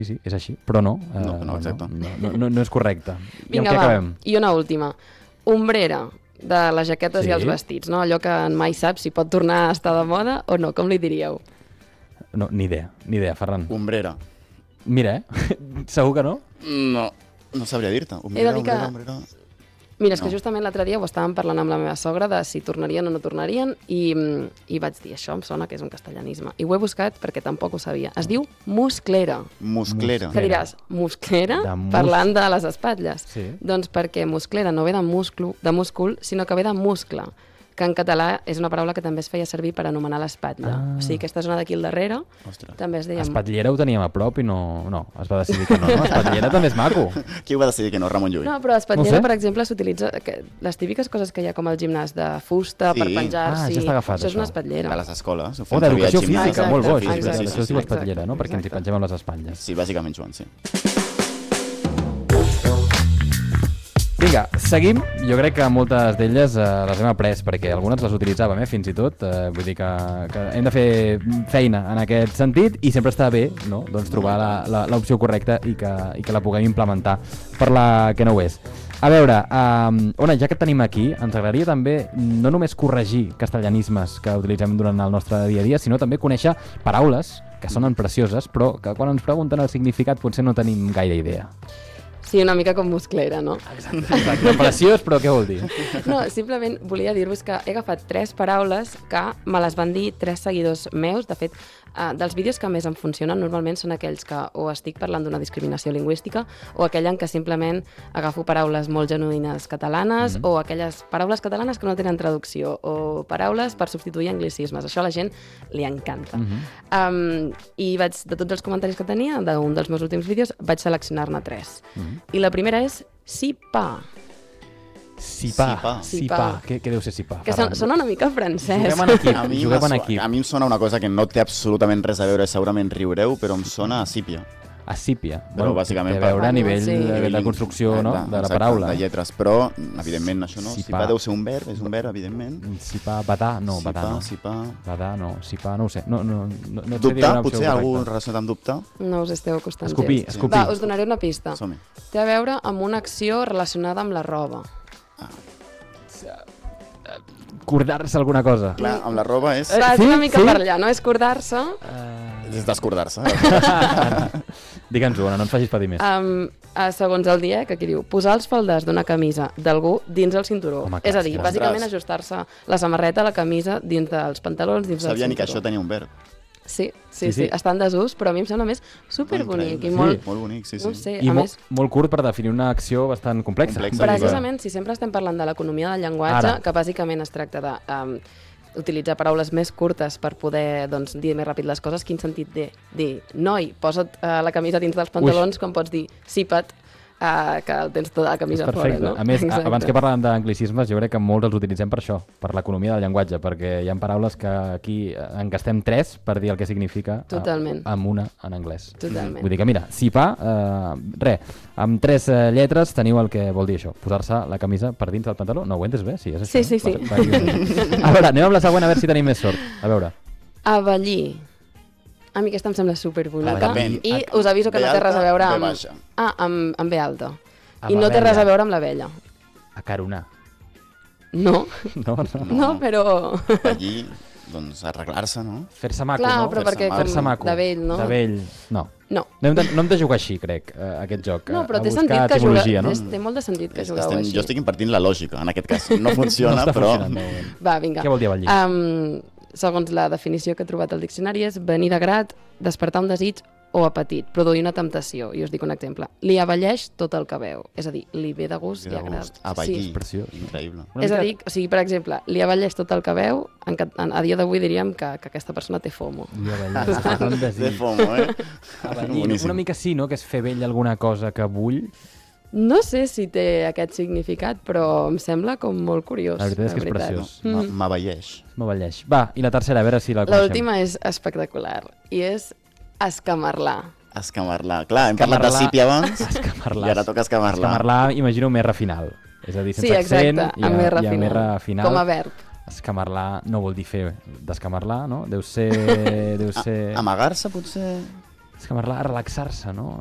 Sí, és així, però no. No, exacte. No és correcte. I Vinga, amb què va, acabem? i una última. Ombrera, de les jaquetes Sí. i els vestits, no? Allò que mai saps si pot tornar a estar de moda o no, com li diríeu? No, ni idea, Ferran. Ombrera. Mira, segur que no? No sabria dir-te. He de dir que- Ombrera. Mira, és que No. justament l'altre dia ho estàvem parlant amb la meva sogra de si tornarien o no tornarien i vaig dir, això em sona que és un castellanisme. I ho he buscat perquè tampoc ho sabia. Es diu musclera. Musclera. Que diràs, musclera? Parlant de les espatlles. Sí. Doncs perquè musclera no ve de múscul, sinó que ve de muscle, que en català és una paraula que també es feia servir per anomenar l'espatlla. O sigui, aquesta zona d'aquí al darrere Ostres. també es deia... Espatllera ho teníem a prop i no, es va decidir que no. Espatllera també és maco. Qui ho va decidir que no? Ramon Llull. No, però espatllera, No ho sé. per exemple, s'utilitza... Les típiques coses que hi ha com al gimnàs de fusta Sí. per penjar-s'hi... ja està agafat, això és una això. espatllera. A les escoles. Ho O fem servir d'educació al gimnàs. física, molt bo. Exacte, Això exacte, es diu exacte, espatllera, no? Perquè ens hi exacte. pengem amb les espatlles. Sí, bàsicament, Joan, sí. Vinga, seguim. Jo crec que moltes d'elles les hem après, perquè algunes les utilitzàvem, fins i tot. Vull dir que hem de fer feina en aquest sentit i sempre està bé, no?, doncs trobar l'opció correcta i que la puguem implementar per la que no ho és. A veure, Ona, ja que et tenim aquí, ens agradaria també no només corregir castellanismes que utilitzem durant el nostre dia a dia, sinó també conèixer paraules que sonen precioses, però que quan ens pregunten el significat potser no tenim gaire idea. Sí, una mica com musclera, no? Exacte, preciós, però què vol dir? No, simplement volia dir-vos que he agafat 3 paraules que me les van dir 3 seguidors meus. De fet, dels vídeos que més em funcionen normalment són aquells que o estic parlant d'una discriminació lingüística o aquell en què simplement agafo paraules molt genuïnes catalanes o aquelles paraules catalanes que no tenen traducció o paraules per substituir anglicismes. Això a la gent li encanta. I de tots els comentaris que tenia d'un dels meus últims vídeos, vaig seleccionar-ne 3. I la primera és sipar. Sipar. Què deu ser sipar? Que sona una mica francès. Juguem en equip. A mi em sona una cosa que no té absolutament res a veure, segurament riureu, però em sona a sípia. A sípia. Però bàsicament té a veure a nivell sí. de construcció, no?, de la paraula. De lletres, però evidentment això no. Sipar. Sipar deu ser un verb, és un verb, evidentment. Sipar, badar, no, badar no. Sipar. Badar no, sipar no ho sé. No et sé dir Dubtar, una opció potser algú correcta. relacionat amb dubtar? No us esteu acostant Escopir, gens. escopir. Va, us donaré una pista. Som-hi. Té a veure amb una acció relacionada amb la roba. Cordar-se alguna cosa. Clar, amb la roba és... Va, és sí? una mica Sí? per allà, no? És cordar-se. És descordar-se. Digue'ns-ho, Ona, no ens facis patir més. Segons el dia, que aquí diu, posar els faldars d'una camisa d'algú dins el cinturó. Home, És a dir, clar, bàsicament ostres. ajustar-se la samarreta, la camisa, dins dels pantalons, dins del Sabia ni que cinturó. això tenia un verb. Sí. Sí. Està en desús, però a mi em sembla més superbonic i molt... Molt bonic, sí, sí. No ho sé, I a més... molt curt per definir una acció bastant complexa. Complexa. Precisament, si sempre estem parlant de l'economia del llenguatge, Ara. que bàsicament es tracta de utilitzar paraules més curtes per poder dir més ràpid les coses, quin sentit té dir, noi, posa't la camisa dins dels pantalons, com pots dir, sipa't, que el tens tota la camisa fora, Perfecte. no? A més, Exacte. abans que parlàvem d'anglicismes, jo crec que molts els utilitzem per això, per l'economia del llenguatge, perquè hi ha paraules que aquí en gastem 3 per dir el que significa Totalment. amb una en anglès. Totalment. Vull dir que, mira, sipar, amb 3 lletres teniu el que vol dir això, posar-se la camisa per dins del pantaló. No ho entes bé? Sí, és això. Sí. A veure, anem amb la següent, a veure si tenim més sort. A veure. Avellir. A mi aquesta em sembla superbonica. Depèn. I us aviso que B no té res a veure alta, amb... B baixa. Amb B alta. Amb I no té abella. res a veure amb l'abella. Acaronar. No, No. però... Allí, doncs, arreglar-se, no? Fer-se maco, Clar, no? però perquè Fer-se com maco. de vell, no? De vell, no. No. No hem de jugar així, crec, aquest joc. No, però a té buscar sentit que etimologia, jugueu... no? Té molt de sentit que jugueu així. Jo estic impartint la lògica, en aquest cas. No funciona, està però... funcionant molt bé. Va, vinga. Què vol dir avellir? Segons la definició que he trobat al diccionari és venir de grat, despertar un desig o apetit, produir una temptació. I us dic un exemple. Li avelleix tot el que veu. És a dir, li ve de gust i agrada. Avellir. Sí. Preciós. Increïble. És a dir, o sigui, per exemple, li avelleix tot el que veu, a dia d'avui diríem que aquesta persona té FOMO. Li avellir. De FOMO, Avellir. Boníssim. Una mica sí, no?, que és fer vell alguna cosa que vull. No sé si té aquest significat, però em sembla com molt curiós. La veritat és que és veritat. preciós. M'avelleix. M'avelleix. Va, i la tercera, a veure si la coneixem. L'última és espectacular i és escamarlar. Escamarlar. Clar, hem parlat de sípia abans Escamarlar. i ara toca escamarlar. Escamarlar, imagino, més refinal. És a dir, sense Sí, exacte, accent i amb més a refinal. més refinal. Com a verb. Escamarlar no vol dir fer d'escamarlar, no? Deu ser... Amagar-se, potser? És que a relaxar-se, no?